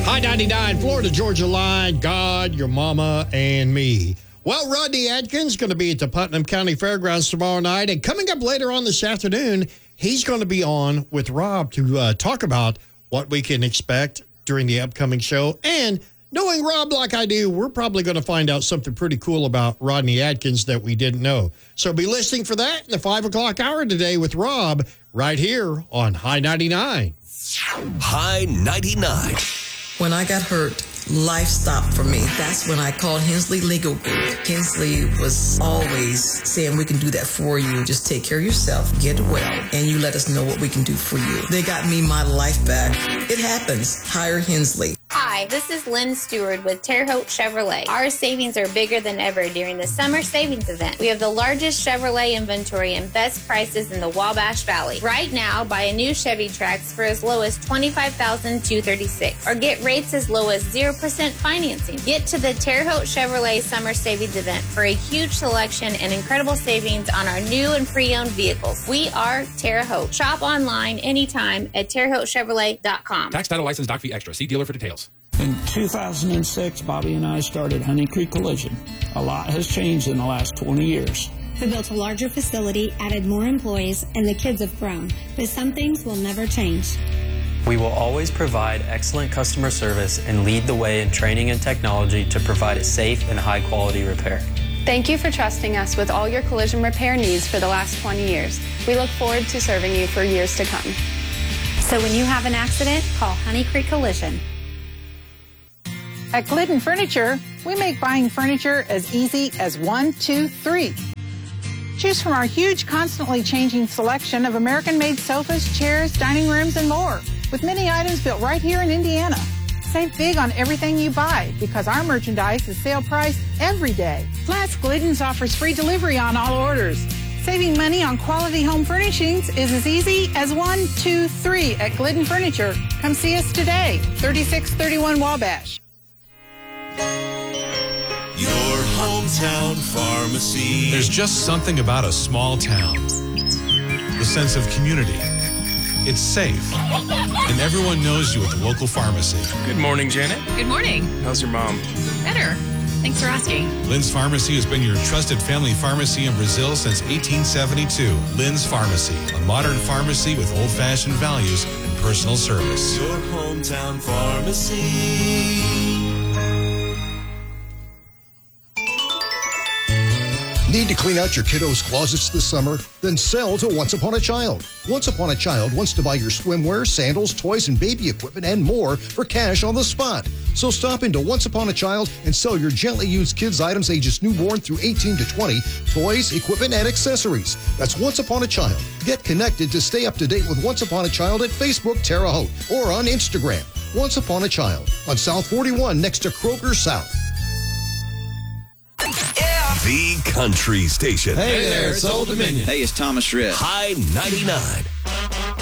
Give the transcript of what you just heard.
High 99, Florida Georgia Line, God, your mama, and me. Well, Rodney Adkins going to be at the Putnam County Fairgrounds tomorrow night. And coming up later on this afternoon, he's going to be on with Rob to talk about what we can expect during the upcoming show. And knowing Rob like I do, we're probably going to find out something pretty cool about Rodney Adkins that we didn't know. So be listening for that in the 5 o'clock hour today with Rob right here on High 99. High 99. When I got hurt, life stopped for me. That's when I called Hensley Legal Group. Hensley was always saying, we can do that for you. Just take care of yourself, get well, and you let us know what we can do for you. They got me my life back. It happens. Hire Hensley. Hi, this is Lynn Stewart with Terre Haute Chevrolet. Our savings are bigger than ever during the summer savings event. We have the largest Chevrolet inventory and best prices in the Wabash Valley. Right now, buy a new Chevy Trax for as low as $25,236 or get rates as low as 0% financing. Get to the Terre Haute Chevrolet Summer Savings Event for a huge selection and incredible savings on our new and pre-owned vehicles. We are Terre Haute. Shop online anytime at TerreHautechevrolet.com. Tax, title, license, doc fee extra. See dealer for details. In 2006, Bobby and I started Honey Creek Collision. A lot has changed in the last 20 years. We built a larger facility, added more employees, and the kids have grown. But some things will never change. We will always provide excellent customer service and lead the way in training and technology to provide a safe and high-quality repair. Thank you for trusting us with all your collision repair needs for the last 20 years. We look forward to serving you for years to come. So when you have an accident, call Honey Creek Collision. At Glidden Furniture, we make buying furniture as easy as 1, 2, 3. Choose from our huge, constantly changing selection of American-made sofas, chairs, dining rooms, and more, with many items built right here in Indiana. Save big on everything you buy because our merchandise is sale priced every day. Plus, Glidden's offers free delivery on all orders. Saving money on quality home furnishings is as easy as 1, 2, 3 at Glidden Furniture. Come see us today, 3631 Wabash. Your hometown pharmacy. There's just something about a small town. The sense of community. It's safe. And everyone knows you at the local pharmacy. Good morning, Janet. Good morning. How's your mom? Better. Thanks for asking. Lynn's Pharmacy has been your trusted family pharmacy in Brazil since 1872. Lynn's Pharmacy, a modern pharmacy with old-fashioned values and personal service. Your hometown pharmacy. Need to clean out your kiddos' closets this summer? Then sell to Once Upon a Child. Once Upon a Child wants to buy your swimwear, sandals, toys, and baby equipment and more for cash on the spot. So stop into Once Upon a Child and sell your gently used kids' items ages newborn through 18 to 20, toys, equipment, and accessories. That's Once Upon a Child. Get connected to stay up to date with Once Upon a Child at Facebook Terre Haute or on Instagram. Once Upon a Child on South 41 next to Kroger South. The Country Station. Hey there, it's Old Dominion. Hey, it's Thomas Rhett. High 99.